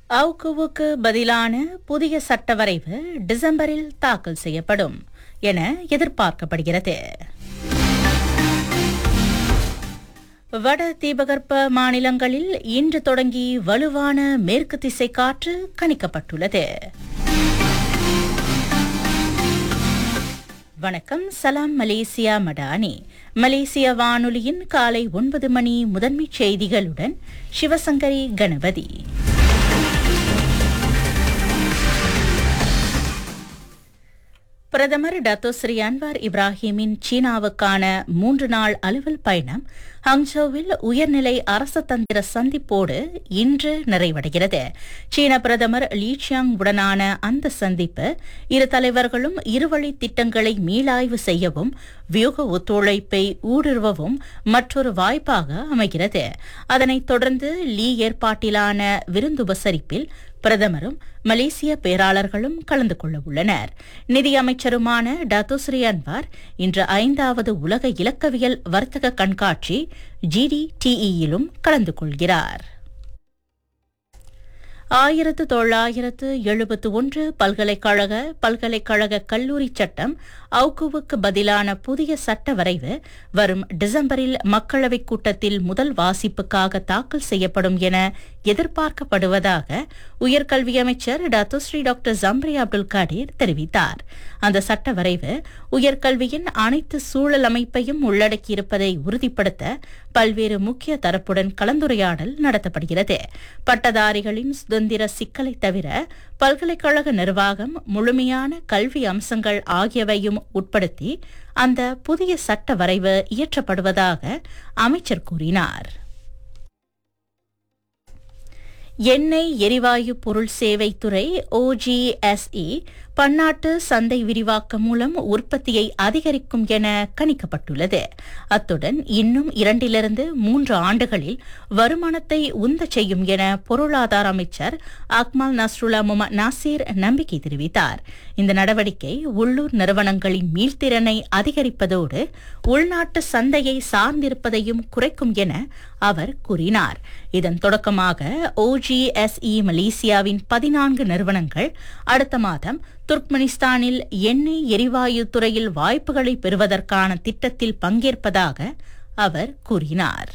அவுக்குவுக்கு பதிலான புதிய சட்ட வரைவு டிசம்பரில் தாக்கல் செய்யப்படும் என எதிர்பார்க்கப்படுகிறது. வட தீபகற்ப மாநிலங்களில் இன்று தொடங்கி வலுவான மேற்கு திசை காற்று கணிக்கப்பட்டுள்ளது. வணக்கம், சலாம் மலேசியா மடானி. மலேசிய வானொலியின் காலை 9 மணி முதன்மைச் செய்திகளுடன் சிவசங்கரி கணபதி. பிரதமர் டத்தோஸ்ரீ அன்வார் இப்ராஹிமின் சீனாவுக்கான 3 நாள் அலுவல் பயணம் ஹங்சோவில் உயர்நிலை அரசு தந்திர சந்திப்போடு இன்று நிறைவடைகிறது. சீன பிரதமர் லீ சியாங் உடனான அந்த சந்திப்பு இரு தலைவர்களும் இருவழி திட்டங்களை மீளாய்வு செய்யவும் வியூக ஒத்துழைப்பை ஊடுருவவும் மற்றொரு வாய்ப்பாக அமைகிறது. அதனைத் தொடர்ந்து லீ ஏற்பாட்டிலான விருந்துபசரிப்பில் பிரதமரும் மலேசிய பேராளர்களும் கலந்து கொள்ள உள்ளனர். நிதியமைச்சருமான டத்தோஸ்ரீ அன்வார் இன்று 5வது உலக இலக்கவியல் வர்த்தக கண்காட்சி GDTEயிலும் கலந்து கொள்கிறார். 1971 பல்கலைக்கழக கல்லூரி சட்டம் அவுக்குவுக்கு பதிலான புதிய சட்ட வரைவு வரும் டிசம்பரில் மக்களவைக் கூட்டத்தில் முதல் வாசிப்புக்காக தாக்கல் செய்யப்படும் என எதிர்பார்க்கப்படுவதாக உயர்கல்வி அமைச்சர் டத்தோஸ்ரீ டாக்டர் ஜம்ரி அப்துல் காடீர் தெரிவித்தார். அந்த சட்ட வரைவு உயர்கல்வியின் அனைத்து சூழல் அமைப்பையும் உள்ளடக்கியிருப்பதை உறுதிப்படுத்த பல்வேறு முக்கிய தரப்புடன் கலந்துரையாடல் நடத்தப்படுகிறது. பட்டதாரிகளின் சுதந்திர சிக்கலை தவிர பல்கலைக்கழக நிர்வாகம், முழுமையான கல்வி அம்சங்கள் ஆகியவையும் உட்படுத்தி அந்த புதிய சட்ட வரைவு இயற்றப்படுவதாக அமைச்சர் கூறினார். எண்ணெய் எரிவாயு பொருள் சேவை துறை OGSE பன்னாட்டு சந்தை விரிவாக்கம் மூலம் உற்பத்தியை அதிகரிக்கும் என கணிக்கப்பட்டுள்ளது. அத்துடன் இன்னும் 2-3 ஆண்டுகளில் வருமானத்தை உந்த செய்யும் என பொருளாதார அமைச்சர் அக்மல் நஸ்ருல்லா முகமது நாசிர் நம்பிக்கை தெரிவித்தார். இந்த நடவடிக்கை உள்ளூர் நிறுவனங்களின் மீள்திறனை அதிகரிப்பதோடு உள்நாட்டு சந்தையை சார்ந்திருப்பதையும் குறைக்கும் என அவர் கூறினார். இதன் தொடக்கமாக OGSE மலேசியாவின் 14 நிறுவனங்கள் அடுத்த மாதம் துர்க்மெனிஸ்தானில் எண்ணெய் எரிவாயு துறையில் வாய்ப்புகளை பெறுவதற்கான திட்டத்தில் பங்கேற்பதாக அவர் கூறினார்.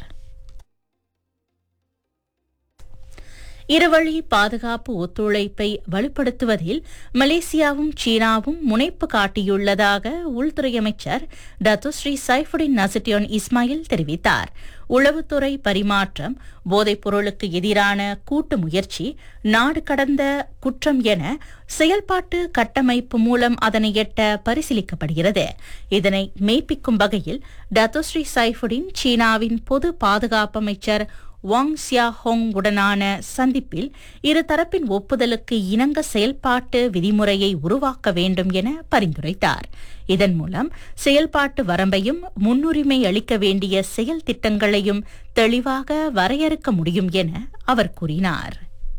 இருவழி பாதுகாப்பு ஒத்துழைப்பை வலுப்படுத்துவதில் மலேசியாவும் சீனாவும் முனைப்பு காட்டியுள்ளதாக உள்துறை அமைச்சர் டத்தோஸ்ரீ சைஃபுடின் நசுட்டியோன் இஸ்மாயில் தெரிவித்தார். உளவுத்துறை பரிமாற்றம், போதைப் பொருளுக்கு எதிரான கூட்டு முயற்சி, நாடு கடந்த குற்றம் என செயல்பாட்டு கட்டமைப்பு மூலம் அதனை எட்ட பரிசீலிக்கப்படுகிறது. இதனை மெய்ப்பிக்கும் வகையில் டத்தோஸ்ரீ சைஃபுடின் சீனாவின் பொது பாதுகாப்பு அமைச்சர் வாங் சியாஹோங் உடனான சந்திப்பில் இருதரப்பின் ஒப்புதலுக்கு இணங்க செயல்பாட்டு விதிமுறையை உருவாக்க வேண்டும் என பரிந்துரைத்தார். இதன் மூலம் செயல்பாட்டு வரம்பையும் முன்னுரிமை அளிக்க வேண்டிய செயல் திட்டங்களையும் தெளிவாக வரையறுக்க முடியும் என அவர் கூறினார்.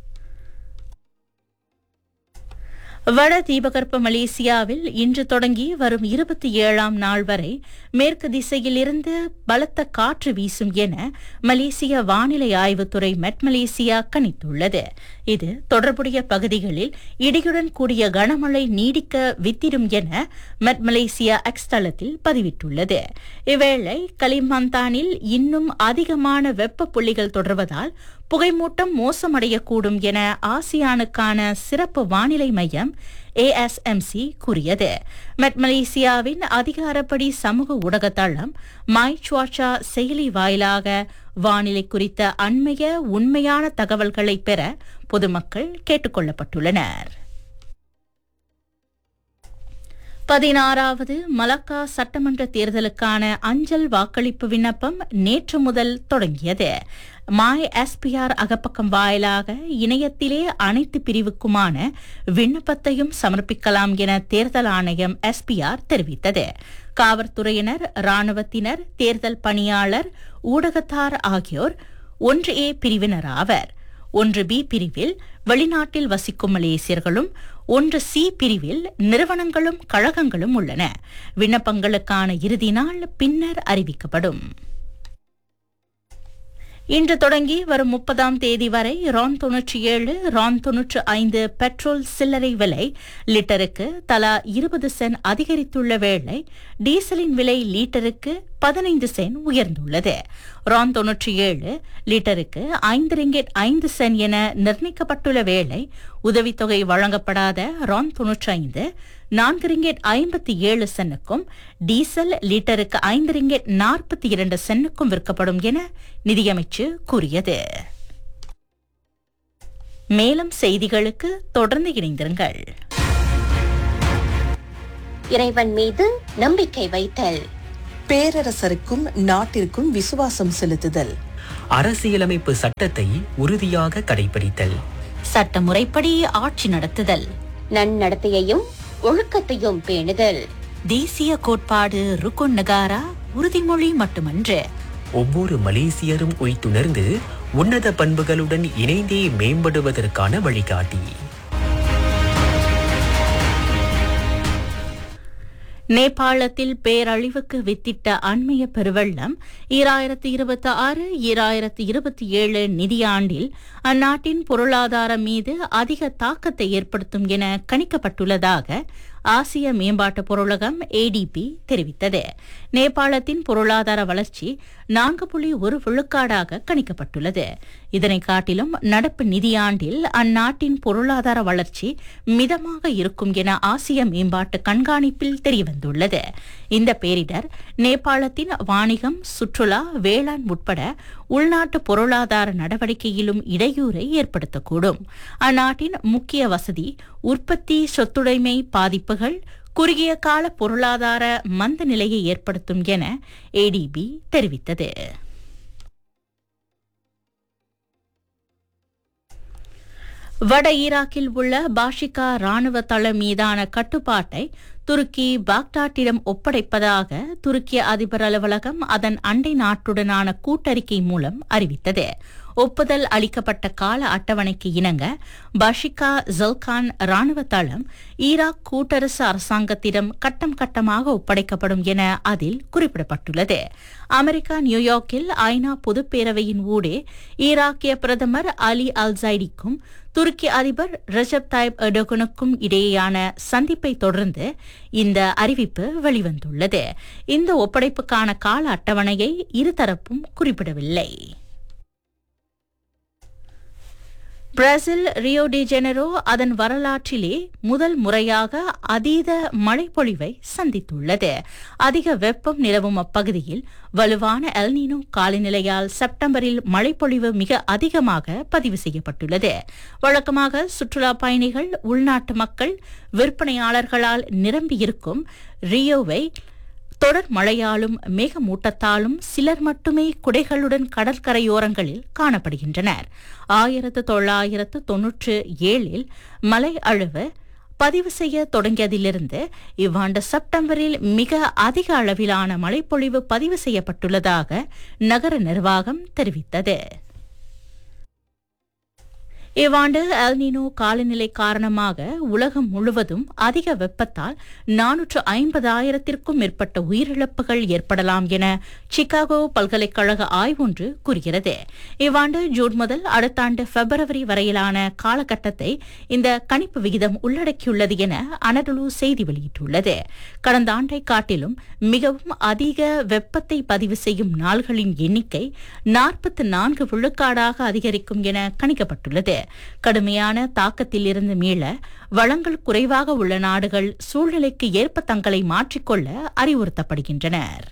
வட தீபகற்ப மலேசியாவில் இன்று தொடங்கி வரும் 27ஆம் நாள் வரை மேற்கு திசையிலிருந்து பலத்த காற்று வீசும் என மலேசிய வானிலை ஆய்வுத்துறை மெட் மலேசியா கணித்துள்ளது. இது தொடர்புடைய பகுதிகளில் இடியுடன் கூடிய கனமழை நீடிக்க வித்திடும் என மெட் மலேசியா எக்ஸ் தளத்தில் பதிவிட்டுள்ளது. இவ்வேளை கலிமாந்தானில் இன்னும் அதிகமான வெப்ப புள்ளிகள் தொடர்வதால் புகைமூட்டம் மோசமடையக்கூடும் என ஆசியானுக்கான சிறப்பு வானிலை மையம் ASMC கூறியது. மெட் மலேசியாவின் அதிகாரப்படி சமூக ஊடக தளம் மை சுவாச்சா செயலி வாயிலாக வானிலை குறித்த அண்மைய உண்மையான தகவல்களை பெற பொதுமக்கள் கேட்டுக் கொள்ளப்பட்டுள்ளனர். 16வது மலாக்கா சட்டமன்ற தேர்தலுக்கான அஞ்சல் வாக்களிப்பு விண்ணப்பம் நேற்று முதல் தொடங்கியது. மாய் SPR அகப்பக்கம் வாயிலாக இணையத்திலே அனைத்து பிரிவுக்குமான விண்ணப்பத்தையும் சமர்ப்பிக்கலாம் என தேர்தல் ஆணையம் SPR தெரிவித்தது. காவல்துறையினர், ராணுவத்தினர், தேர்தல் பணியாளர், ஊடகத்தார் ஆகியோர் 1A பிரிவினர் ஆவர். 1B பிரிவில் வெளிநாட்டில் வசிக்கும் மலேசியர்களும் 1C பிரிவில் நிறுவனங்களும் கழகங்களும் உள்ளன. விண்ணப்பங்களுக்கான இறுதி நாள் பின்னர் அறிவிக்கப்படும். இன்று தொடங்கி வரும் 30ஆம் தேதி வரை RON 97, RON 95 பெட்ரோல் சில்லறை விலை லிட்டருக்கு தலா 20 சென்ட் அதிகரித்துள்ள வேளை டீசலின் விலை லிட்டருக்கு 15 சென்ட் உயர்ந்துள்ளது. RON 97 லிட்டருக்கு 5 ரிங்கெட் 5 சென்ட் என நிர்ணயிக்கப்பட்டுள்ள வேளை உதவித்தொகை வழங்கப்படாத RON 95 4 ரிங்கெட் 57 சென்னுக்கும் டீசல் லிட்டருக்கு 5 ரிங்கெட் 42 சென்னுக்கும் விற்கப்படும் என நிதியமைச்சு கூறியது. மேலும் செய்திகளுக்கு தொடர்ந்து இணைந்திருங்கள். இறைவன் மீது நம்பிக்கை வைத்தல், பேரரசருக்கும் நாட்டிற்கும் விசுவாசம் செலுத்துதல், அரசியலமைப்பு சட்டத்தை உறுதியாக கடைபிடித்தல், சட்டமுறைப்படி ஆட்சி நடத்துதல், நன்னடத்தையையும் ஒழுக்கத்தையும் பேணுதல், தேசிய கோட்பாடு ருக்குன் நகாரா உறுதிமொழி மட்டுமன்று, ஒவ்வொரு மலேசியரும் உய்த்துணர்ந்து உன்னத பண்புகளுடன் இணைந்தே மேம்படுவதற்கான வழிகாட்டி. நேபாளத்தில் பேரழிவுக்கு வித்திட்ட அண்மைய பெருவெள்ளம் 2026-2027 நிதியாண்டில் அந்நாட்டின் பொருளாதாரம் மீது அதிக தாக்கத்தை ஏற்படுத்தும் என கணிக்கப்பட்டுள்ளதாக ஆசிய மேம்பாட்டு பொருளகம் ADB தெரிவித்தது. நேபாளத்தின் பொருளாதார வளர்ச்சி 4.1 விழுக்காடாக கணிக்கப்பட்டுள்ளது. இதனை காட்டிலும் நடப்பு நிதியாண்டில் அந்நாட்டின் பொருளாதார வளர்ச்சி மிதமாக இருக்கும் என ஆசிய மேம்பாட்டு கண்காணிப்பில் தெரியவந்துள்ளது. இந்த பேரிடர் நேபாளத்தின் வாணிகம், சுற்றுலா, வேளாண் உட்பட உள்நாட்டு பொருளாதார நடவடிக்கையிலும் இடையூறை ஏற்படுத்தக்கூடும். அந்நாட்டின் முக்கிய வசதி, உற்பத்தி, சொத்துடைமை பாதிப்புகள் குறுகிய கால பொருளாதார மந்த நிலையை ஏற்படுத்தும் என ADB தெரிவித்தது. வட ஈராக்கில் உள்ள பாஷிகா ராணுவ தளம் மீதான கட்டுப்பாட்டை துருக்கி பாக்தாட்டிடம் ஒப்படைப்பதாக துருக்கிய அதிபர் அலுவலகம் அதன் அண்டை நாட்டுடனான கூட்டறிக்கை மூலம் அறிவித்தது. ஒப்புதல் அளிக்கப்பட்ட கால அட்டவணைக்கு இணங்க பாஷிகா ஜல்கான் ராணுவ தளம் ஈராக் கூட்டரசு அரசாங்கத்திடம் கட்டம் கட்டமாக ஒப்படைக்கப்படும் என அதில் குறிப்பிடப்பட்டுள்ளது. அமெரிக்கா நியூயார்க்கில் ஐநா பொதுப்பேரவையின் ஊடே ஈராக்கிய பிரதமர் அலி அல்-ஜைடிக்கும் துருக்கி அதிபர் ரஜப் தாயிப் எர்டோகனுக்கும் இடையேயான சந்திப்பை தொடர்ந்து இந்த அறிவிப்பு வெளிவந்துள்ளது. இந்த ஒப்படைப்புக்கான கால அட்டவணையை இருதரப்பும் குறிப்பிடவில்லை. பிரேசில் ரியோ டி ஜெனரோ அதன் வரலாற்றிலே முதல் முறையாக அதீத மழைப்பொழிவை சந்தித்துள்ளது. அதிக வெப்பம் நிலவும் அப்பகுதியில் வலுவான எல்னினோ காலநிலையால் செப்டம்பரில் மழைப்பொழிவு மிக அதிகமாக பதிவு செய்யப்பட்டுள்ளது. வழக்கமாக சுற்றுலா பயணிகள், உள்நாட்டு மக்கள், விற்பனையாளர்களால் நிரம்பியிருக்கும் ரியோவை தொடர் மழையாலும் மேகமூட்டத்தாலும் சிலர் மட்டுமே குடைகளுடன் கடற்கரையோரங்களில் காணப்படுகின்றனர். 1997 மழை அளவு பதிவு செய்ய தொடங்கியதிலிருந்து இவ்வாண்டு செப்டம்பரில் மிக அதிக அளவிலான மழைப்பொழிவு பதிவு செய்யப்பட்டுள்ளதாக நகர நிர்வாகம் தெரிவித்தது. இவ்வாண்டு எல்னினோ காலநிலை காரணமாக உலகம் முழுவதும் அதிக வெப்பத்தால் 450,000க்கும் மேற்பட்ட உயிரிழப்புகள் ஏற்படலாம் என சிகாகோ பல்கலைக்கழக ஆய்வொன்று கூறுகிறது. இவ்வாண்டு ஜூன் முதல் அடுத்த ஆண்டு பிப்ரவரி வரையிலான காலகட்டத்தை இந்த கணிப்பு விகிதம் உள்ளடக்கியுள்ளது என அனடலு செய்தி வெளியிட்டுள்ளது. கடந்த ஆண்டை காட்டிலும் மிகவும் அதிக வெப்பத்தை பதிவு செய்யும் நாள்களின் எண்ணிக்கை 44 விழுக்காடாக அதிகரிக்கும் என கணிக்கப்பட்டுள்ளது. கடுமையான தாக்கத்தில் இருந்து மீள வளங்கள் குறைவாக உள்ள நாடுகள் சூழ்நிலைக்கு ஏற்ப தங்களை மாற்றிக்கொள்ள அறிவுறுத்தப்படுகின்றனர்.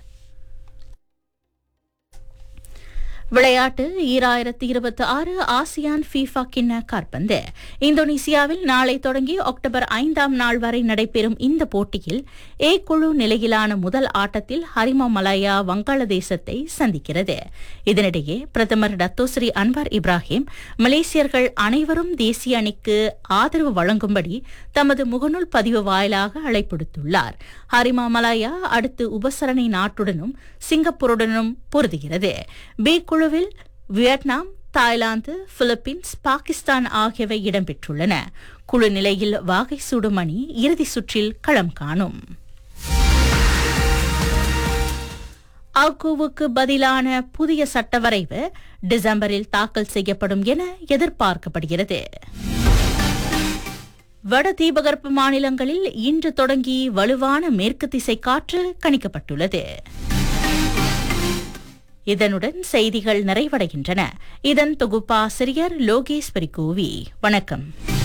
விளையாட்டு 2026 ஆசியான் ஃபீஃபா கிண்ண காற்பந்து இந்தோனேசியாவில் நாளை தொடங்கி அக்டோபர் 5ஆம் நாள் வரை நடைபெறும் இந்த போட்டியில் ஏ குழு நிலையிலான முதல் ஆட்டத்தில் ஹரிமா மலாயா வங்காளதேசத்தை சந்திக்கிறது. இதனிடையே பிரதமர் டத்தோஸ்ரீ அன்வார் இப்ராஹிம் மலேசியர்கள் அனைவரும் தேசிய அணிக்கு ஆதரவு வழங்கும்படி தமது முகநூல் பதிவு வாயிலாக அழைப்புடுத்துள்ளார். ஹரிமா மலாயா அடுத்து உபசரணை நாட்டுடனும் சிங்கப்பூருடனும் பொருதுகிறது. பி குழுவில் வியட்நாம், தாய்லாந்து, பிலிப்பீன்ஸ், பாகிஸ்தான் ஆகியவை இடம்பெற்றுள்ளன. குழு நிலையில் வாகை சூடும் அணி இறுதி சுற்றில் களம் காணும். ஆக்குவுக்கு பதிலான புதிய சட்ட வரைவு டிசம்பரில் தாக்கல் செய்யப்படும் என எதிர்பார்க்கப்படுகிறது. வட தீபகற்ப மாநிலங்களில் இன்று தொடங்கி வலுவான மேற்கு திசை காற்று கணிக்கப்பட்டுள்ளது. இதனுடன் செய்திகள் நிறைவடைகின்றன. இதன் தொகுப்பாசிரியர் லோகேஸ்வரி கோவி. வணக்கம்.